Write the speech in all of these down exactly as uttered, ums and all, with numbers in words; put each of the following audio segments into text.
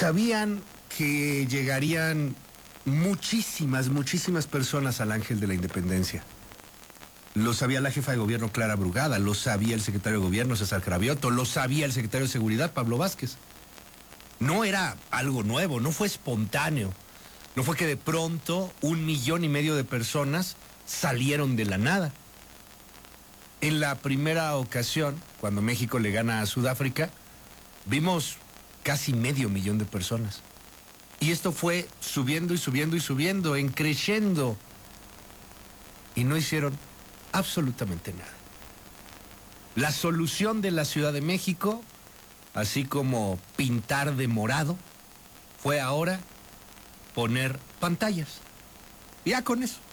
Sabían que llegarían muchísimas, muchísimas personas al Ángel de la Independencia. Lo sabía la jefa de gobierno Clara Brugada, lo sabía el secretario de gobierno César Cravioto, lo sabía el secretario de seguridad Pablo Vázquez. No era algo nuevo, no fue espontáneo. No fue que de pronto un millón y medio de personas salieron de la nada. En la primera ocasión, cuando México le gana a Sudáfrica, vimos casi medio millón de personas. Y esto fue subiendo y subiendo y subiendo, en creciendo. Y no hicieron absolutamente nada. La solución de la Ciudad de México, así como pintar de morado, fue ahora poner pantallas. Ya con eso.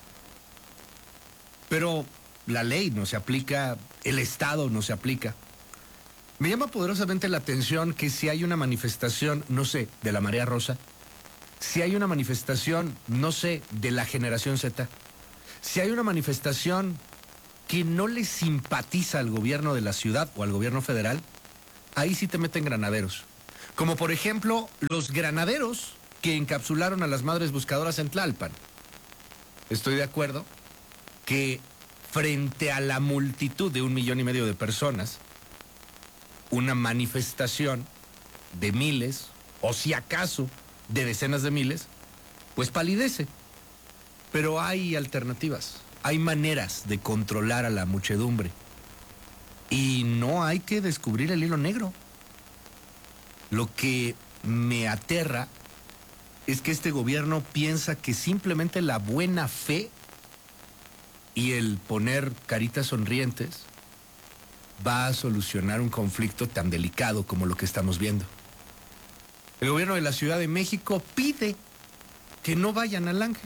Pero la ley no se aplica, el Estado no se aplica. Me llama poderosamente la atención que si hay una manifestación, no sé, de la Marea Rosa, si hay una manifestación, no sé, de la Generación Z, si hay una manifestación que no le simpatiza al gobierno de la ciudad o al gobierno federal, ahí sí te meten granaderos. Como por ejemplo, los granaderos que encapsularon a las madres buscadoras en Tlalpan. Estoy de acuerdo que frente a la multitud de un millón y medio de personas, una manifestación de miles, o si acaso de decenas de miles, pues palidece. Pero hay alternativas, hay maneras de controlar a la muchedumbre. Y no hay que descubrir el hilo negro. Lo que me aterra es que este gobierno piensa que simplemente la buena fe y el poner caritas sonrientes va a solucionar un conflicto tan delicado como lo que estamos viendo. El gobierno de la Ciudad de México pide que no vayan al Ángel.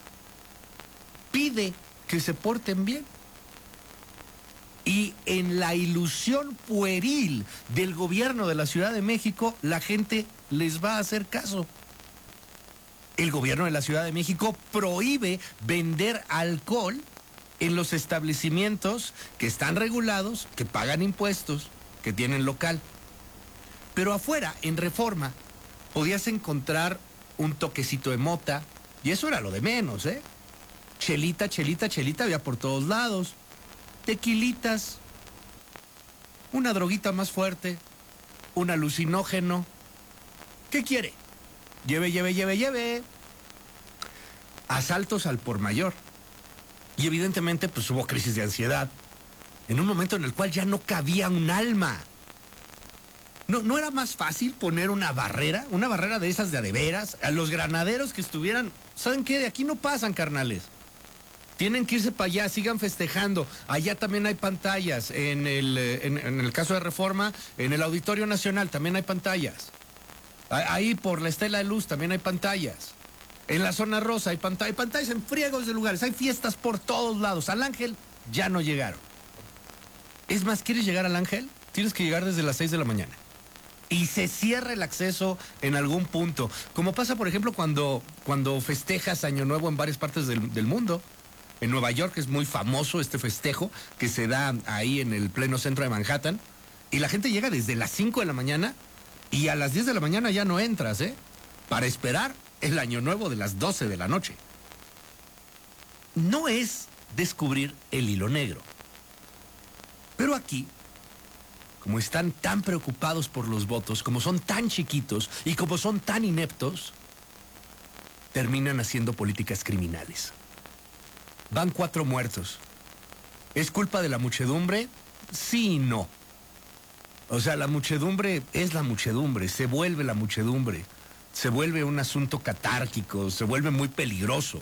Pide que se porten bien. Y en la ilusión pueril del gobierno de la Ciudad de México, la gente les va a hacer caso. El gobierno de la Ciudad de México prohíbe vender alcohol en los establecimientos que están regulados, que pagan impuestos, que tienen local. Pero afuera, en Reforma, podías encontrar un toquecito de mota, y eso era lo de menos, ¿eh? Chelita, chelita, chelita, había por todos lados. Tequilitas, una droguita más fuerte, un alucinógeno. ¿Qué quiere? Lleve, lleve, lleve, lleve. Asaltos al por mayor. Y evidentemente, pues hubo crisis de ansiedad. En un momento en el cual ya no cabía un alma. ¿No, no era más fácil poner una barrera? Una barrera de esas de a de veras. A los granaderos que estuvieran... ¿Saben qué? De aquí no pasan, carnales. Tienen que irse para allá, sigan festejando. Allá también hay pantallas. En el, en, en el caso de Reforma, en el Auditorio Nacional también hay pantallas. Ahí por la Estela de Luz también hay pantallas. En la zona rosa hay pantallas, hay pantallas en friegos de lugares, hay fiestas por todos lados. Al Ángel ya no llegaron. Es más, ¿quieres llegar al Ángel? Tienes que llegar desde las seis de la mañana. Y se cierra el acceso en algún punto. Como pasa, por ejemplo, cuando, cuando festejas Año Nuevo en varias partes del, del mundo. En Nueva York es muy famoso este festejo que se da ahí en el pleno centro de Manhattan. Y la gente llega desde las cinco de la mañana y a las diez de la mañana ya no entras, ¿eh? Para esperar el Año Nuevo de las doce de la noche. No es descubrir el hilo negro. Pero aquí, como están tan preocupados por los votos, como son tan chiquitos y como son tan ineptos, terminan haciendo políticas criminales. Van cuatro muertos. ¿Es culpa de la muchedumbre? Sí y no. O sea, la muchedumbre es la muchedumbre, se vuelve la muchedumbre. Se vuelve un asunto catárquico, se vuelve muy peligroso.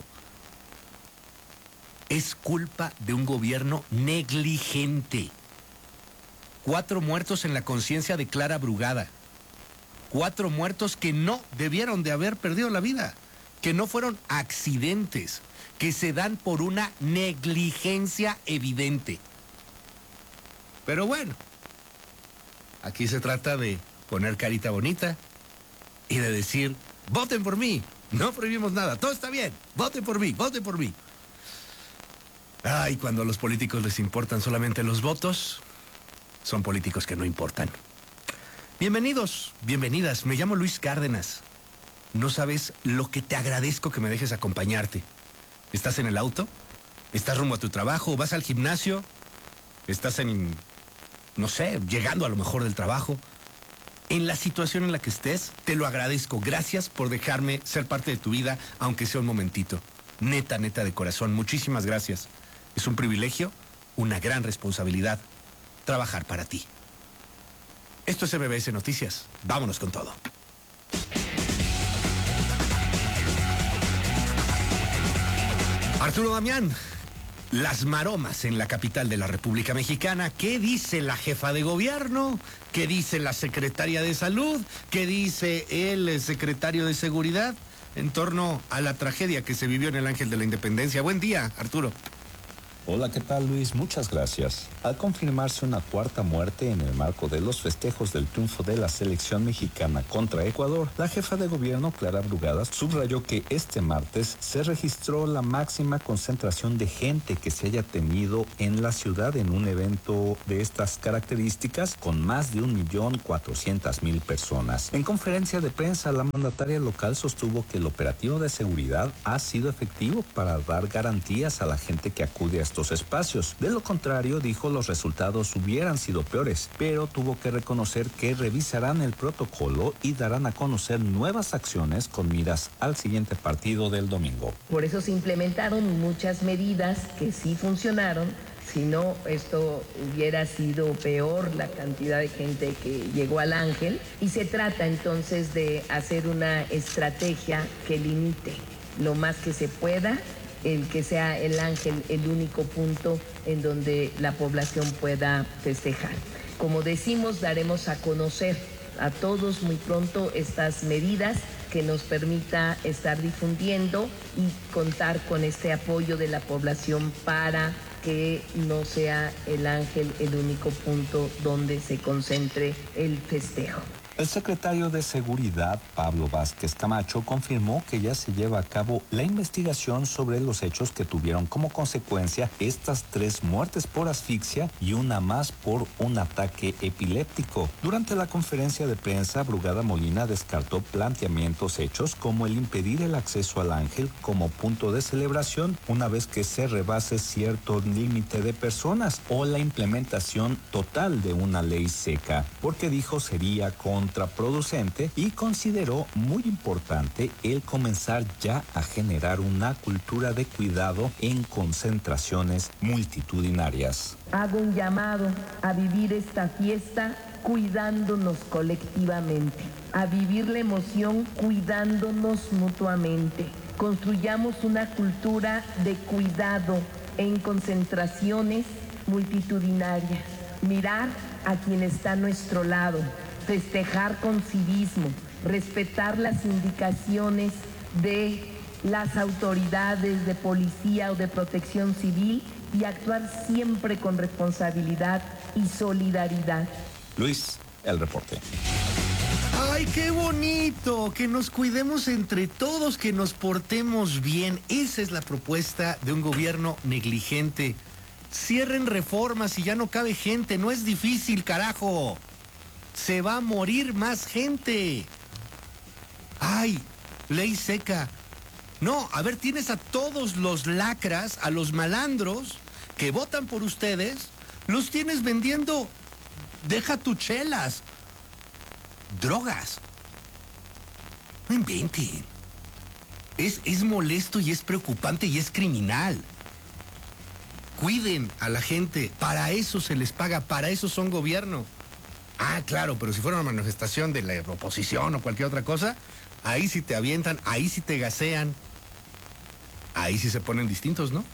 Es culpa de un gobierno negligente. Cuatro muertos en la conciencia de Clara Brugada. Cuatro muertos que no debieron de haber perdido la vida, que no fueron accidentes, que se dan por una negligencia evidente. Pero bueno, aquí se trata de poner carita bonita y de decir, voten por mí, no prohibimos nada, todo está bien, voten por mí, voten por mí. Ay, cuando a los políticos les importan solamente los votos, son políticos que no importan. Bienvenidos, bienvenidas. Me llamo Luis Cárdenas. No sabes lo que te agradezco que me dejes acompañarte. ¿Estás en el auto? ¿Estás rumbo a tu trabajo? ¿Vas al gimnasio? ¿Estás en, no sé, llegando a lo mejor del trabajo? En la situación en la que estés, te lo agradezco. Gracias por dejarme ser parte de tu vida, aunque sea un momentito. Neta, neta de corazón, muchísimas gracias. Es un privilegio, una gran responsabilidad, trabajar para ti. Esto es M B S Noticias. Vámonos con todo. Arturo Damián, las maromas en la capital de la República Mexicana. ¿Qué dice la jefa de gobierno? ¿Qué dice la secretaria de Salud? ¿Qué dice el secretario de Seguridad en torno a la tragedia que se vivió en el Ángel de la Independencia? Buen día, Arturo. Hola, ¿qué tal, Luis? Muchas gracias. Al confirmarse una cuarta muerte en el marco de los festejos del triunfo de la selección mexicana contra Ecuador, la jefa de gobierno, Clara Brugada, subrayó que este martes se registró la máxima concentración de gente que se haya tenido en la ciudad en un evento de estas características, con más de un millón cuatrocientas mil personas. En conferencia de prensa, la mandataria local sostuvo que el operativo de seguridad ha sido efectivo para dar garantías a la gente que acude a estos espacios. De lo contrario, dijo, los resultados hubieran sido peores, pero tuvo que reconocer que revisarán el protocolo y darán a conocer nuevas acciones con miras al siguiente partido del domingo. Por eso se implementaron muchas medidas que sí funcionaron. Si no, esto hubiera sido peor, la cantidad de gente que llegó al Ángel. Y se trata entonces de hacer una estrategia que limite lo más que se pueda el que sea el Ángel el único punto en donde la población pueda festejar. Como decimos, daremos a conocer a todos muy pronto estas medidas que nos permita estar difundiendo y contar con este apoyo de la población para que no sea el Ángel el único punto donde se concentre el festejo. El secretario de Seguridad, Pablo Vázquez Camacho, confirmó que ya se lleva a cabo la investigación sobre los hechos que tuvieron como consecuencia estas tres muertes por asfixia y una más por un ataque epiléptico. Durante la conferencia de prensa, Brugada Molina descartó planteamientos hechos como el impedir el acceso al Ángel como punto de celebración una vez que se rebase cierto límite de personas o la implementación total de una ley seca, porque dijo sería con contraproducente y consideró muy importante el comenzar ya a generar una cultura de cuidado en concentraciones multitudinarias. Hago un llamado a vivir esta fiesta cuidándonos colectivamente, a vivir la emoción cuidándonos mutuamente. Construyamos una cultura de cuidado en concentraciones multitudinarias, mirar a quien está a nuestro lado, festejar con civismo, respetar las indicaciones de las autoridades de policía o de protección civil y actuar siempre con responsabilidad y solidaridad. Luis, el reporte. ¡Ay, qué bonito! Que nos cuidemos entre todos, que nos portemos bien. Esa es la propuesta de un gobierno negligente. Cierren reformas y ya no cabe gente. No es difícil, carajo. Se va a morir más gente. ¡Ay! Ley seca. No, a ver, tienes a todos los lacras, a los malandros que votan por ustedes, los tienes vendiendo, deja tu chelas, drogas. No inventen. Es, es molesto y es preocupante y es criminal. Cuiden a la gente, para eso se les paga, para eso son gobierno. Ah, claro, pero si fuera una manifestación de la oposición o cualquier otra cosa, ahí sí te avientan, ahí sí te gasean, ahí sí se ponen distintos, ¿no?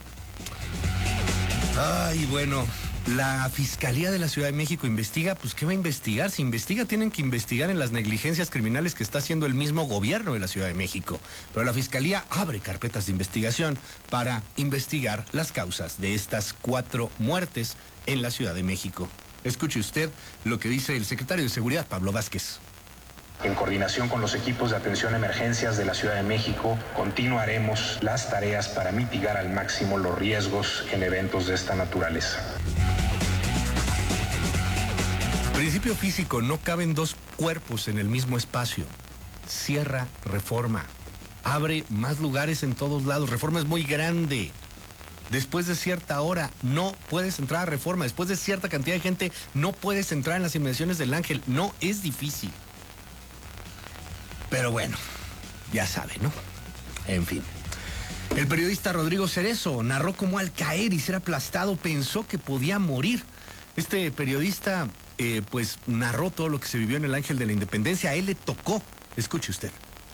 Ay, bueno, la Fiscalía de la Ciudad de México investiga, pues ¿qué va a investigar? Si investiga, tienen que investigar en las negligencias criminales que está haciendo el mismo gobierno de la Ciudad de México. Pero la Fiscalía abre carpetas de investigación para investigar las causas de estas cuatro muertes en la Ciudad de México. Escuche usted lo que dice el secretario de Seguridad, Pablo Vázquez. En coordinación con los equipos de atención a emergencias de la Ciudad de México, continuaremos las tareas para mitigar al máximo los riesgos en eventos de esta naturaleza. Principio físico, no caben dos cuerpos en el mismo espacio. Cierra Reforma. Abre más lugares en todos lados. Reforma es muy grande. Después de cierta hora no puedes entrar a Reforma. Después de cierta cantidad de gente no puedes entrar en las inmediaciones del Ángel. No es difícil. Pero bueno, ya sabe, ¿no? En fin. El periodista Rodrigo Cerezo narró cómo al caer y ser aplastado pensó que podía morir. Este periodista, eh, pues, narró todo lo que se vivió en el Ángel de la Independencia. A él le tocó. Escuche usted.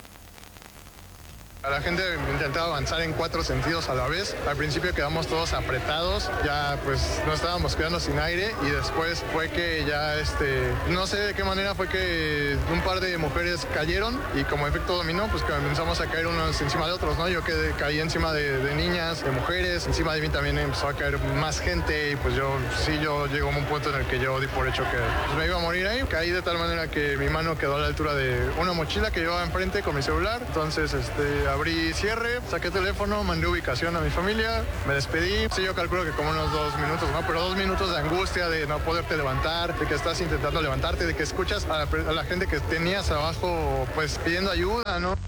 La gente intentaba avanzar en cuatro sentidos a la vez. Al principio quedamos todos apretados, ya pues nos estábamos quedando sin aire y después fue que ya este, no sé de qué manera fue que un par de mujeres cayeron y como efecto dominó pues comenzamos a caer unos encima de otros, ¿no? Yo quedé, caí encima de, de niñas, de mujeres, encima de mí también empezó a caer más gente y pues yo sí, yo llegó a un punto en el que yo di por hecho que pues, me iba a morir ahí. Caí de tal manera que mi mano quedó a la altura de una mochila que llevaba enfrente con mi celular, entonces este abrí cierre, saqué teléfono, mandé ubicación a mi familia, me despedí. Sí, yo calculo que como unos dos minutos, ¿no? Pero dos minutos de angustia, de no poderte levantar, de que estás intentando levantarte, de que escuchas a la, a la gente que tenías abajo, pues pidiendo ayuda, ¿no?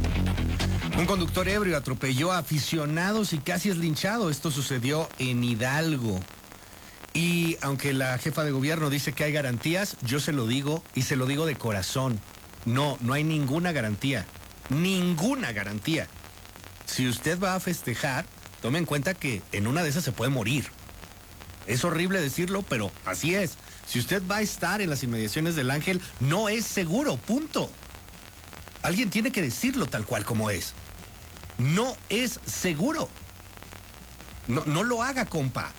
Un conductor ebrio atropelló a aficionados y casi es linchado. Esto sucedió en Hidalgo. Y aunque la jefa de gobierno dice que hay garantías, yo se lo digo y se lo digo de corazón. No, no hay ninguna garantía. Ninguna garantía. Si usted va a festejar, tome en cuenta que en una de esas se puede morir. Es horrible decirlo, pero así es. Si usted va a estar en las inmediaciones del Ángel, no es seguro, punto. Alguien tiene que decirlo tal cual como es. No es seguro. No, no lo haga, compa.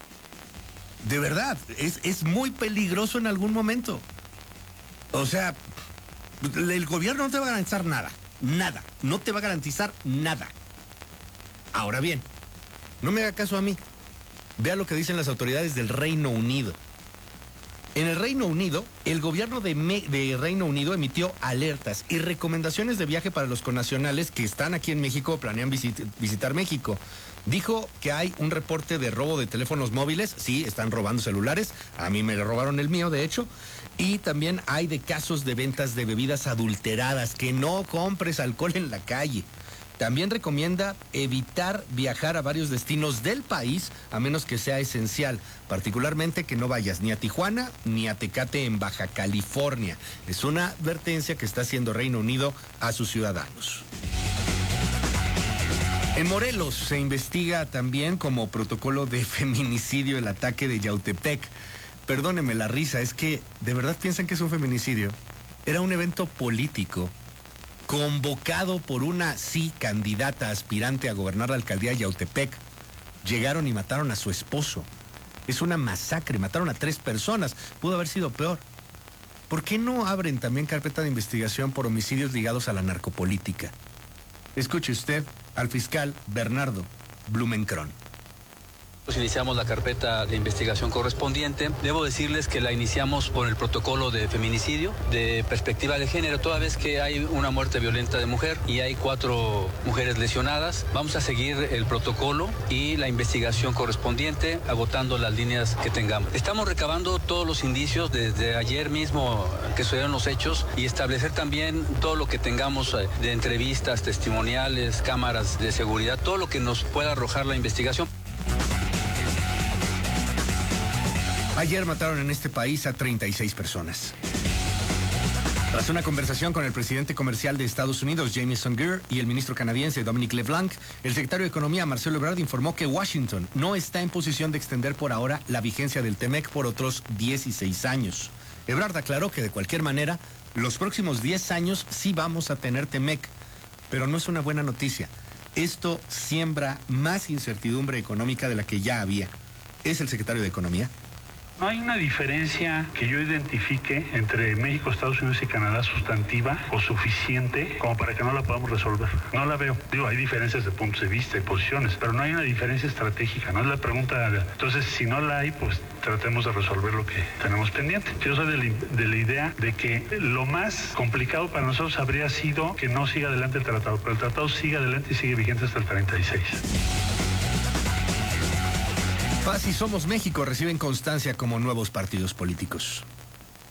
De verdad, es, es muy peligroso en algún momento. O sea, el gobierno no te va a garantizar nada. Nada, no te va a garantizar nada. Ahora bien, no me haga caso a mí. Vea lo que dicen las autoridades del Reino Unido. En el Reino Unido, el gobierno de, Me- de Reino Unido emitió alertas y recomendaciones de viaje para los connacionales que están aquí en México o planean visit- visitar México. Dijo que hay un reporte de robo de teléfonos móviles. Sí, están robando celulares. A mí me robaron el mío, de hecho. Y también hay de casos de ventas de bebidas adulteradas. Que no compres alcohol en la calle. También recomienda evitar viajar a varios destinos del país a menos que sea esencial. Particularmente que no vayas ni a Tijuana ni a Tecate en Baja California. Es una advertencia que está haciendo Reino Unido a sus ciudadanos. En Morelos se investiga también como protocolo de feminicidio el ataque de Yautepec. Perdónenme la risa, es que ¿de verdad piensan que es un feminicidio? Era un evento político convocado por una, sí, candidata aspirante a gobernar la alcaldía de Yautepec. Llegaron y mataron a su esposo. Es una masacre, mataron a tres personas. Pudo haber sido peor. ¿Por qué no abren también carpeta de investigación por homicidios ligados a la narcopolítica? Escuche usted al fiscal Bernardo Blumenkron. Iniciamos la carpeta de investigación correspondiente. Debo decirles que la iniciamos por el protocolo de feminicidio, de perspectiva de género, toda vez que hay una muerte violenta de mujer y hay cuatro mujeres lesionadas. Vamos a seguir el protocolo y la investigación correspondiente, agotando las líneas que tengamos. Estamos recabando todos los indicios desde ayer mismo que sucedieron los hechos y establecer también todo lo que tengamos de entrevistas, testimoniales, cámaras de seguridad, todo lo que nos pueda arrojar la investigación. Ayer mataron en este país a treinta y seis personas. Tras una conversación con el presidente comercial de Estados Unidos, Jameson Greer, y el ministro canadiense Dominic LeBlanc, el secretario de Economía, Marcelo Ebrard, informó que Washington no está en posición de extender por ahora la vigencia del TEMEC por otros dieciséis años. Ebrard aclaró que de cualquier manera, los próximos diez años sí vamos a tener TEMEC, pero no es una buena noticia. Esto siembra más incertidumbre económica de la que ya había. ¿Es el secretario de Economía? No hay una diferencia que yo identifique entre México, Estados Unidos y Canadá sustantiva o suficiente como para que no la podamos resolver. No la veo. Digo, hay diferencias de puntos de vista y posiciones, pero no hay una diferencia estratégica. No es la pregunta. Entonces, si no la hay, pues tratemos de resolver lo que tenemos pendiente. Yo soy de la, de la idea de que lo más complicado para nosotros habría sido que no siga adelante el tratado, pero el tratado sigue adelante y sigue vigente hasta el treinta y seis. Paz y Somos México reciben constancia como nuevos partidos políticos.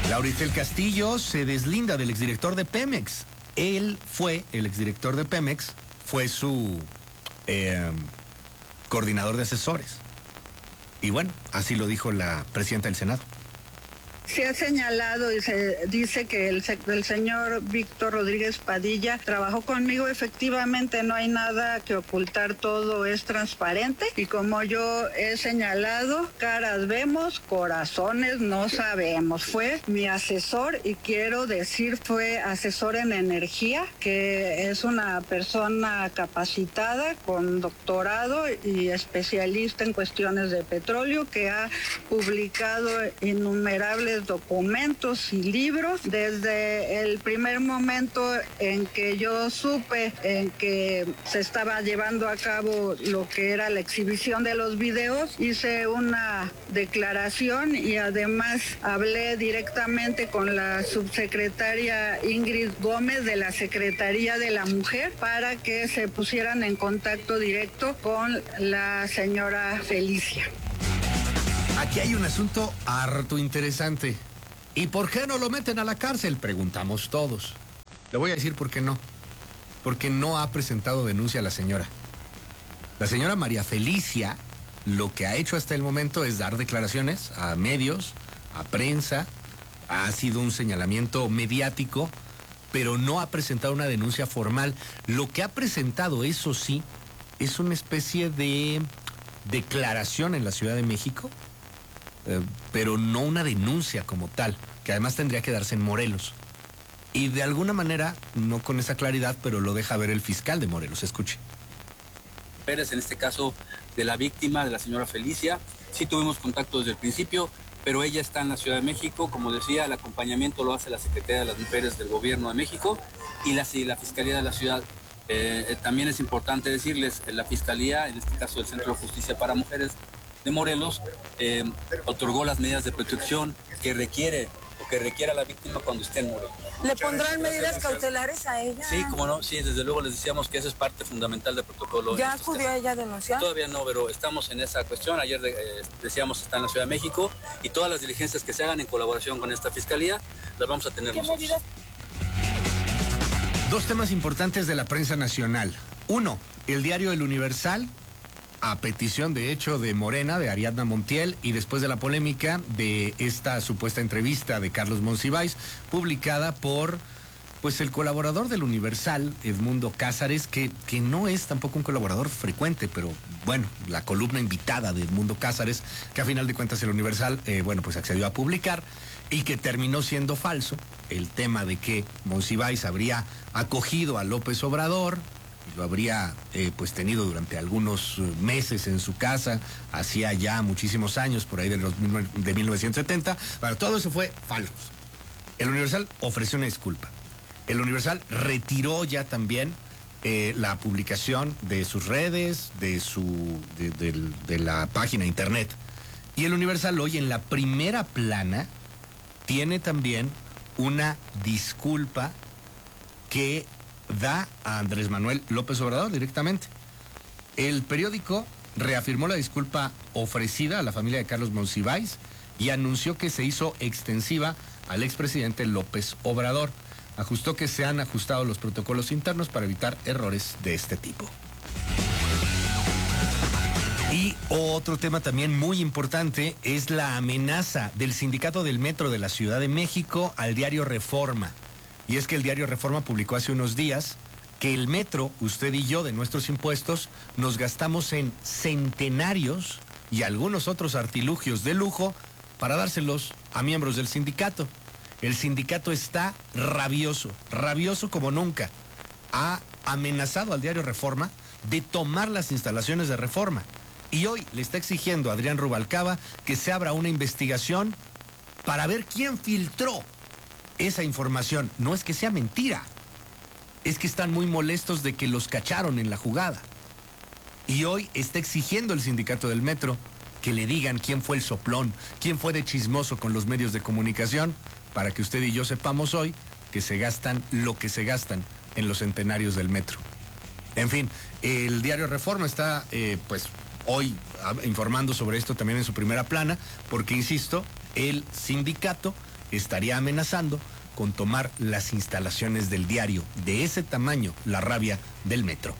Laurel Castillo se deslinda del exdirector de Pemex. Él fue, el exdirector de Pemex, fue su eh, coordinador de asesores. Y bueno, así lo dijo la presidenta del Senado. Se ha señalado y se dice que el, el señor Víctor Rodríguez Padilla trabajó conmigo. Efectivamente, no hay nada que ocultar, todo es transparente. Y como yo he señalado, caras vemos, corazones no sabemos. Fue mi asesor y quiero decir, fue asesor en energía, que es una persona capacitada con doctorado y especialista en cuestiones de petróleo, que ha publicado innumerables documentos y libros. Desde el primer momento en que yo supe en que se estaba llevando a cabo lo que era la exhibición de los videos, hice una declaración y además hablé directamente con la subsecretaria Ingrid Gómez de la Secretaría de la Mujer para que se pusieran en contacto directo con la señora Felicia. Aquí hay un asunto harto interesante. ¿Y por qué no lo meten a la cárcel? Preguntamos todos. Le voy a decir por qué no. Porque no ha presentado denuncia a la señora. La señora María Felicia lo que ha hecho hasta el momento es dar declaraciones a medios, a prensa. Ha sido un señalamiento mediático, pero no ha presentado una denuncia formal. Lo que ha presentado, eso sí, es una especie de declaración en la Ciudad de México, Eh, pero no una denuncia como tal, que además tendría que darse en Morelos. Y de alguna manera, no con esa claridad, pero lo deja ver el fiscal de Morelos. Escuche. Pérez, en este caso de la víctima, de la señora Felicia, sí tuvimos contacto desde el principio, pero ella está en la Ciudad de México. Como decía, el acompañamiento lo hace la Secretaría de las Mujeres del Gobierno de México y la, y la Fiscalía de la Ciudad. Eh, eh, también es importante decirles, la Fiscalía, en este caso el Centro de Justicia para Mujeres de Morelos, eh, otorgó las medidas de protección que requiere o que requiera la víctima cuando esté en Morelos. ¿Le pondrán medidas cautelares a ella? Sí, como no, sí, desde luego les decíamos que eso es parte fundamental del protocolo. ¿Ya acudió ella a denunciar? Todavía no, pero estamos en esa cuestión. Ayer eh, decíamos está en la Ciudad de México y todas las diligencias que se hagan en colaboración con esta fiscalía las vamos a tener nosotros. Medidas? Dos temas importantes de la prensa nacional. Uno, el diario El Universal, a petición de hecho de Morena, de Ariadna Montiel, y después de la polémica de esta supuesta entrevista de Carlos Monsiváis, publicada por pues el colaborador del Universal, Edmundo Cázares, que, que no es tampoco un colaborador frecuente, pero bueno, la columna invitada de Edmundo Cázares, que a final de cuentas el Universal, eh, bueno, pues accedió a publicar, y que terminó siendo falso, el tema de que Monsiváis habría acogido a López Obrador, lo habría eh, pues tenido durante algunos meses en su casa, hacía ya muchísimos años, por ahí de, los, de mil novecientos setenta. Bueno, todo eso fue falso. El Universal ofreció una disculpa. El Universal retiró ya también eh, la publicación de sus redes, de, su, de, de, de la página internet. Y el Universal hoy en la primera plana tiene también una disculpa que da a Andrés Manuel López Obrador directamente. El periódico reafirmó la disculpa ofrecida a la familia de Carlos Monsiváis y anunció que se hizo extensiva al expresidente López Obrador. Ajustó que se han ajustado los protocolos internos para evitar errores de este tipo. Y otro tema también muy importante es la amenaza del Sindicato del Metro de la Ciudad de México al diario Reforma. Y es que el diario Reforma publicó hace unos días que el metro, usted y yo, de nuestros impuestos, nos gastamos en centenarios y algunos otros artilugios de lujo para dárselos a miembros del sindicato. El sindicato está rabioso, rabioso como nunca. Ha amenazado al diario Reforma de tomar las instalaciones de Reforma. Y hoy le está exigiendo a Adrián Rubalcaba que se abra una investigación para ver quién filtró esa información. No es que sea mentira, es que están muy molestos de que los cacharon en la jugada. Y hoy está exigiendo el sindicato del metro que le digan quién fue el soplón, quién fue de chismoso con los medios de comunicación, para que usted y yo sepamos hoy que se gastan lo que se gastan en los centenarios del metro. En fin, el diario Reforma está eh, pues hoy informando sobre esto también en su primera plana, porque insisto, el sindicato estaría amenazando con tomar las instalaciones del diario. De ese tamaño, la rabia del Metro.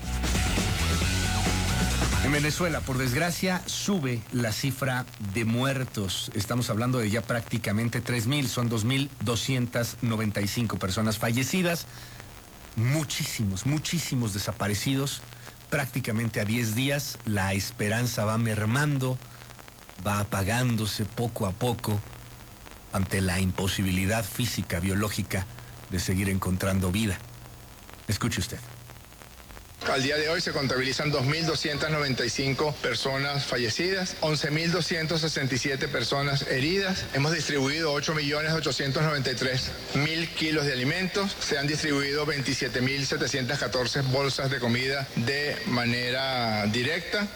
En Venezuela, por desgracia, sube la cifra de muertos. Estamos hablando de ya prácticamente tres mil, son dos mil doscientas noventa y cinco personas fallecidas. Muchísimos, muchísimos desaparecidos. Prácticamente a diez días, la esperanza va mermando, va apagándose poco a poco ante la imposibilidad física, biológica de seguir encontrando vida. Escuche usted. Al día de hoy se contabilizan dos mil doscientas noventa y cinco personas fallecidas, once mil doscientas sesenta y siete personas heridas. Hemos distribuido ocho millones ochocientos noventa y tres mil kilos de alimentos. Se han distribuido veintisiete mil setecientas catorce bolsas de comida de manera directa.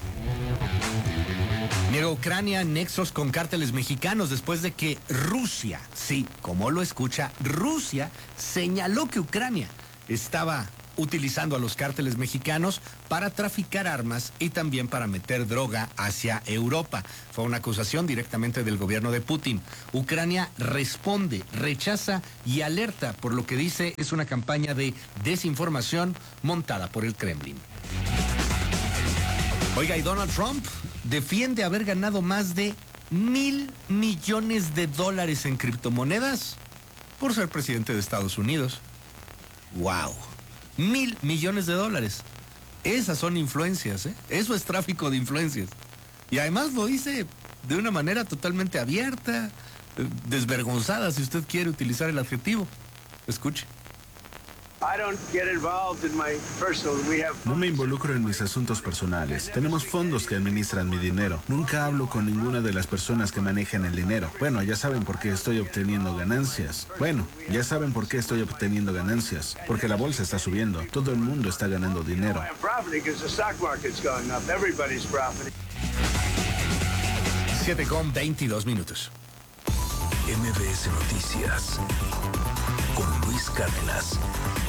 Niega Ucrania nexos con cárteles mexicanos después de que Rusia, sí, como lo escucha, Rusia señaló que Ucrania estaba utilizando a los cárteles mexicanos para traficar armas y también para meter droga hacia Europa. Fue una acusación directamente del gobierno de Putin. Ucrania responde, rechaza y alerta por lo que dice es una campaña de desinformación montada por el Kremlin. Oiga, y Donald Trump defiende haber ganado más de mil millones de dólares en criptomonedas por ser presidente de Estados Unidos. ¡Wow! Mil millones de dólares. Esas son influencias, ¿eh? Eso es tráfico de influencias. Y además lo dice de una manera totalmente abierta, desvergonzada, si usted quiere utilizar el adjetivo. Escuche. No me involucro en mis asuntos personales. Tenemos fondos que administran mi dinero. Nunca hablo con ninguna de las personas que manejan el dinero. Bueno, ya saben por qué estoy obteniendo ganancias. Bueno, ya saben por qué estoy obteniendo ganancias. Porque la bolsa está subiendo. Todo el mundo está ganando dinero. siete con veintidós minutos. M B S Noticias con Luis Cárdenas.